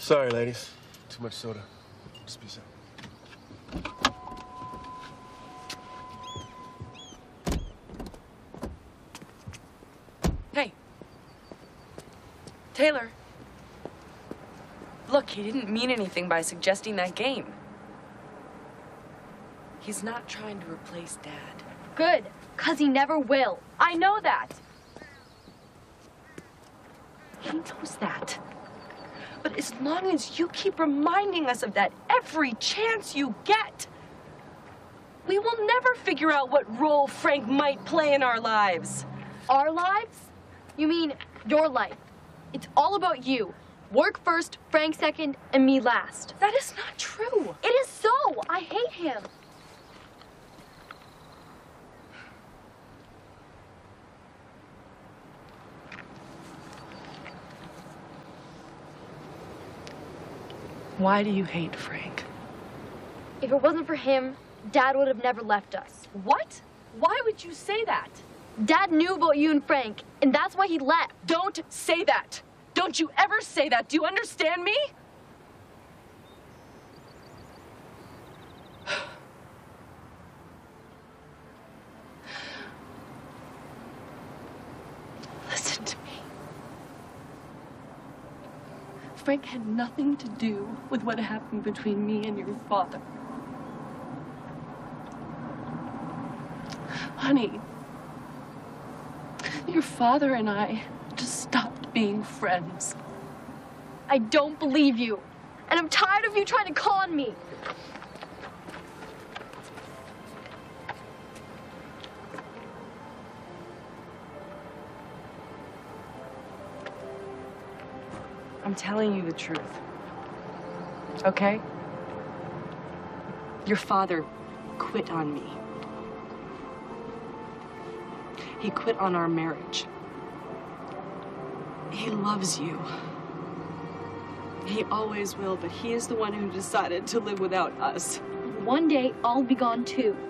Sorry, ladies. Too much soda. Just peace out. Hey. Taylor. Look, he didn't mean anything by suggesting that game. He's not trying to replace Dad. Good, 'cause he never will. I know that. He knows that. But as long as you keep reminding us of that every chance you get, we will never figure out what role Frank might play in our lives. Our lives? You mean your life. It's all about you. Work first, Frank second, and me last. That is not true. It is so. I hate him. Why do you hate Frank? If it wasn't for him, Dad would have never left us. What? Why would you say that? Dad knew about you and Frank, and that's why he left. Don't say that. Don't you ever say that. Do you understand me? Listen to me. Frank had nothing to do with what happened between me and your father. Honey, your father and I just stopped being friends. I don't believe you. And I'm tired of you trying to con me. I'm telling you the truth. Okay? Your father quit on me. He quit on our marriage. He loves you. He always will, but he is the one who decided to live without us. One day, I'll be gone too.